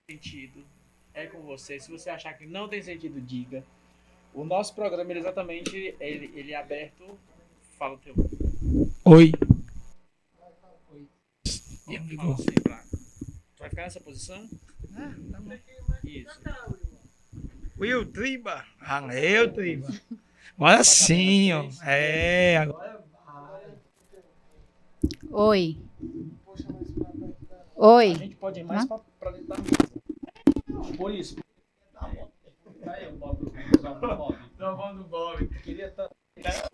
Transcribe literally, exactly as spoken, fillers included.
sentido, é com você. Se você achar que não tem sentido, diga. O nosso programa, ele exatamente, ele, ele é aberto. Fala o teu. Oi. Oi. Não Fala ligou. assim pra... Tu vai ficar nessa posição? Ah, tá bom. Isso. Will, Triba. Ah, eu, Triba. Agora sim, ó. É, agora vai. Oi. A Oi. gente pode ir mais Hã? pra, pra dentro da mesa. Por isso. Aí, o Bob. O Bob. Então, vamos do Bob. Queria tanto.